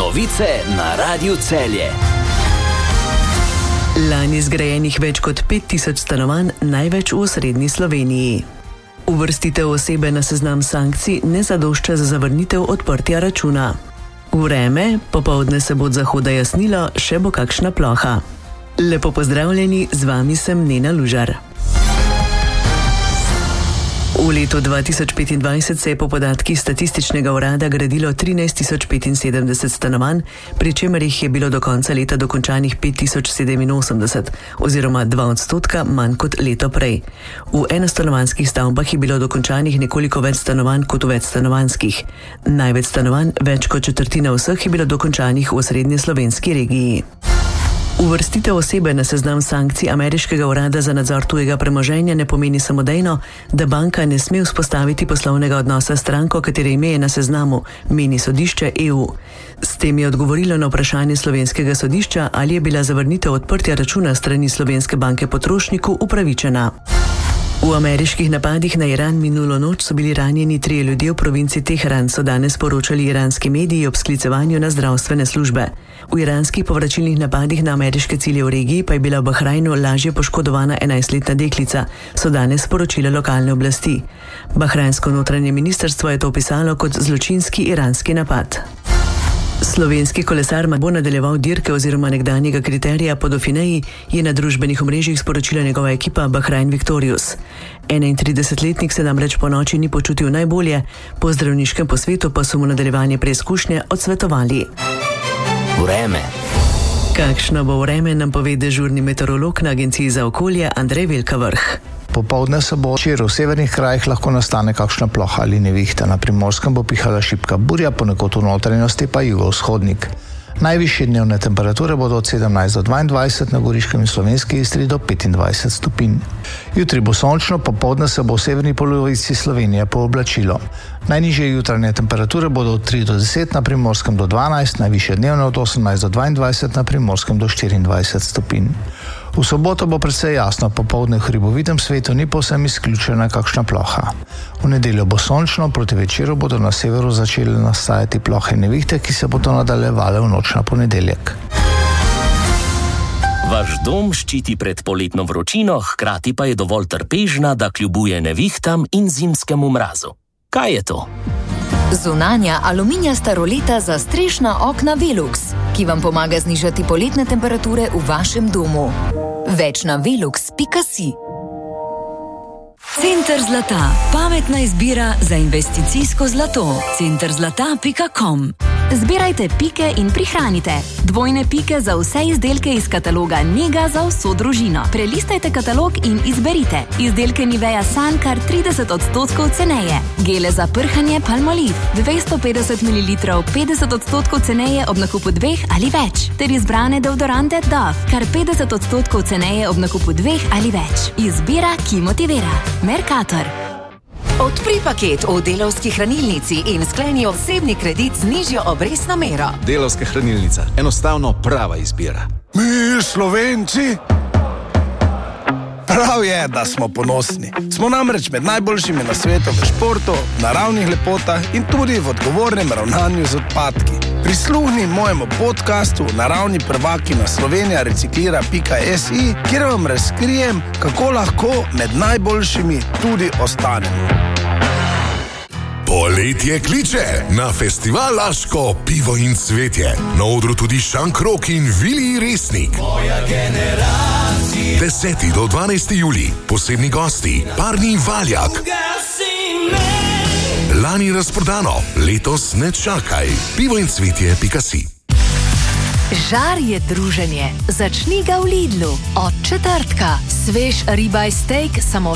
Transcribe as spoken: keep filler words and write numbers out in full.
Novice na Radiu Celje. Lani zgrajenih več kot pet tisoč stanovanj, največ v osrednji Sloveniji. Uvrstitev osebe na seznam sankcij ne zadošča za zavrnitev odprtja računa. Vreme, popoldne se bo od zahoda jasnilo, še bo kakšna ploha. Lepo pozdravljeni, z vami sem Nena Lužar. V letu dva tisoč petindvajset se je po podatkih statističnega urada gradilo trinajst tisoč petinsedemdeset stanovanj, pri čemer jih je bilo do konca leta dokončanih pet tisoč sedeminosemdeset oziroma dva odstotka manj kot leto prej. V enostanovanjskih stavbah je bilo dokončanih nekoliko več stanovanj kot v večstanovanjskih. Največ stanovanj, več kot četrtina vseh, je bilo dokončanih v osrednje slovenski regiji. Uvrstitev osebe na seznam sankcij ameriškega urada za nadzor tujega premoženja ne pomeni samodejno, da banka ne sme vzpostaviti poslovnega odnosa s stranko, katere ime je na seznamu, meni sodišče E U. S tem je odgovorilo na vprašanje slovenskega sodišča, ali je bila zavrnitev odprtja računa strani Slovenske banke potrošniku upravičena. V ameriških napadih na Iran minulo noč so bili ranjeni trije ljudje v provinci Teheran, so danes poročali iranski mediji ob sklicevanju na zdravstvene službe. V iranskih povračilnih napadih na ameriške cilje v regiji pa je bila v Bahrajnu lažje poškodovana enajstletna deklica, so danes poročile lokalne oblasti. Bahrajnsko notranje ministrstvo je to opisalo kot zločinski iranski napad. Slovenski kolesar bo nadaljeval dirke oziroma nekdanjega kriterija po Dauphineji, je na družbenih omrežjih sporočila njegova ekipa Bahrain Victorious. enaintridesetletnik se namreč po noči ni počutil najbolje, po zdravniškem posvetu pa so mu nadaljevanje preizkušnje odsvetovali. Vreme. Kakšno bo vreme, nam pove dežurni meteorolog na Agenciji za okolje Andrej Velkavrh. Popoldne se bo včeraj v severnih krajih lahko nastane kakšna ploha ali nevihta. Na Primorskem bo pihala šibka burja, ponekod v notranjosti pa jugovzhodnik. Najvišje dnevne temperature bodo od sedemnajst do dvaindvajset, na Goriškem in Slovenski Istri do petindvajset stopinj. Jutri bo sončno, popoldne se bo v severni polovici Slovenije pooblačilo. Najnižje jutranje temperature bodo od tri do deset, na Primorskem do dvanajst, najvišje dnevne od osemnajst do dvaindvajset, na Primorskem do štiriindvajset stopinj. V soboto bo precej jasno, popoldne v hribovitem svetu ni povsem izključena kakšna ploha. V nedeljo bo sončno, proti večeru bodo na severu začele nastajati plohe in nevihte, ki se bodo nadaljevale v noč na ponedeljek. Vaš dom ščiti pred poletno vročino, hkrati pa je dovolj trpežna, da kljubuje nevihtam in zimskemu mrazu. Kaj je to? Zunanja aluminijasta roleta za strešna okna Velux, ki vam pomaga znižati poletne temperature v vašem domu. Več na velux pika si. Center zlata. Pametna izbira za investicijsko zlato. center zlata pika com. Zbirajte pike in prihranite. Dvojne pike za vse izdelke iz kataloga Nega za vso družino. Prelistajte katalog in izberite. Izdelke Nivea Sun kar trideset odstotkov ceneje. Gele za prhanje Palmolive dvesto petdeset mililitrov petdeset odstotkov ceneje ob nakupu dveh ali več. Ter izbrane deodorante Dove kar petdeset odstotkov ceneje ob nakupu dveh ali več. Izbira, ki motivira. Mercator. Odpri paket v Delavski hranilnici in skleni osebni kredit z nižjo obrestno mero. Delavska hranilnica. Enostavno prava izbira. Mi, Slovenci, prav je, da smo ponosni. Smo namreč med najboljšimi na svetu v športu, naravnih lepotah in tudi v odgovornem ravnanju z odpadki. Prisluhni mojemu podcastu Naravni prvaki na slovenija reciklira pika si, kjer vam razkrijem, kako lahko med najboljšimi tudi ostanemo. Poletje kliče na festival Laško pivo in cvetje. Na odru tudi Šankrok in Vili Resnik. Moja generacija. deseti do dvanajsti julij. Posebni gosti Parni Valjak. Lani razprodano, letos ne čakaj. pivo in cvetje pika si. Žar je druženje. Začni ga v Lidlu. Od četrtka. Svež ribaj steak samo